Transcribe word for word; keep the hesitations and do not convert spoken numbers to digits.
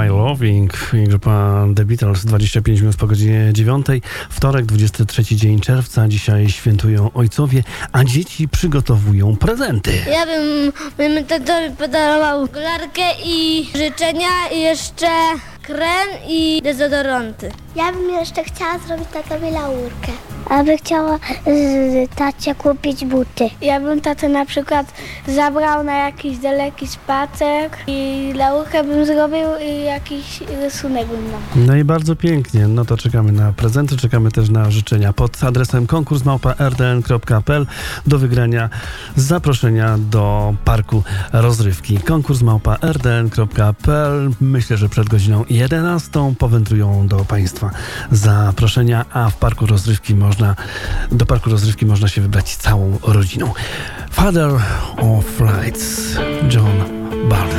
My Loving i grupa The Beatles, dwadzieścia pięć minut po godzinie dziewiątej. Wtorek, dwudziesty trzeci dzień czerwca. Dzisiaj świętują ojcowie, a dzieci przygotowują prezenty. Ja bym, bym tatowi podarował kolarkę i życzenia i jeszcze krem i dezodoranty. Ja bym jeszcze chciała zrobić tatowi laurkę. Aby chciała z tacie kupić buty. Ja bym tatę na przykład zabrał na jakiś daleki spacer i laurkę bym zrobił i jakiś rysunek bym nam. No i bardzo pięknie. No to czekamy na prezenty, czekamy też na życzenia pod adresem konkurs małpa r d n kropka p l do wygrania zaproszenia do parku rozrywki. Konkurs małpa r d n kropka p l. Myślę, że przed godziną jedenastą powędrują do Państwa zaproszenia, a w parku rozrywki można do parku rozrywki można się wybrać całą rodziną. Father of Lights, John Barnes.